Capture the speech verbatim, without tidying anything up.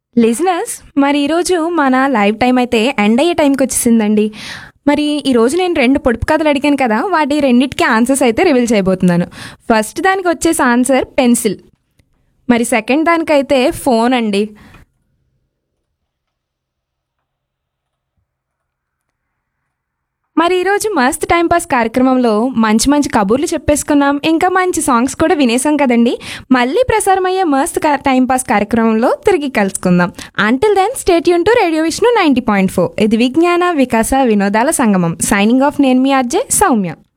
Listeners, మరి ఈరోజు మన లైవ్ టైం అయితే ఎండ్ అయ్యే టైంకి వచ్చేసిందండి. మరి ఈరోజు నేను రెండు పొడుపు కథలు అడిగాను కదా, వాటి రెండింటికి ఆన్సర్స్ అయితే రివీల్ చేయబోతున్నాను. ఫస్ట్ దానికి వచ్చేసి ఆన్సర్ పెన్సిల్, మరి సెకండ్ దానికైతే ఫోన్ అండి. మరి ఈరోజు మస్త్ టైంపాస్ కార్యక్రమంలో మంచి మంచి కబుర్లు చెప్పేసుకున్నాం, ఇంకా మంచి సాంగ్స్ కూడా వినేసాం కదండి. మళ్ళీ ప్రసారమయ్యే మస్త్ టైంపాస్ కార్యక్రమంలో తిరిగి కలుసుకుందాం. Until then stay tune to radio Vishnu ninety point four. ఇది విజ్ఞాన వికాస వినోదాల సంగమం. సైనింగ్ ఆఫ్, నేను మీ అర్జే సౌమ్య.